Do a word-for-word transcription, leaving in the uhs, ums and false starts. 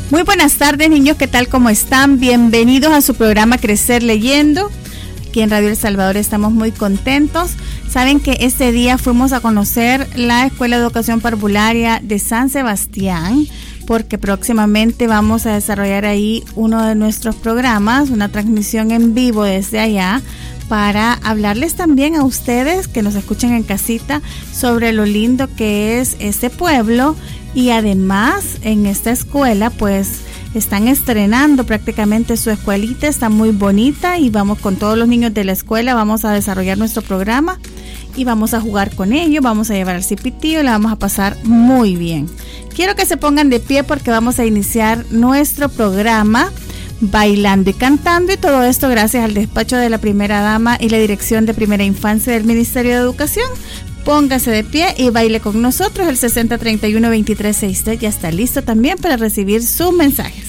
Muy buenas tardes, niños, ¿qué tal? ¿Cómo están? Bienvenidos a su programa Crecer Leyendo. Aquí en Radio El Salvador estamos muy contentos. Saben que este día fuimos a conocer la Escuela de Educación Parvularia de San Sebastián, porque próximamente vamos a desarrollar ahí uno de nuestros programas, una transmisión en vivo desde allá, para hablarles también a ustedes que nos escuchan en casita sobre lo lindo que es este pueblo. Y además en esta escuela pues están estrenando prácticamente su escuelita, está muy bonita y vamos con todos los niños de la escuela, vamos a desarrollar nuestro programa y vamos a jugar con ellos, vamos a llevar al cipitío y la vamos a pasar muy bien. Quiero que se pongan de pie porque vamos a iniciar nuestro programa bailando y cantando, y todo esto gracias al despacho de la primera dama y la dirección de primera infancia del Ministerio de Educación. Póngase de pie y baile con nosotros. El sesenta treinta y uno veintitrés sesenta y tres ya está listo también para recibir sus mensajes.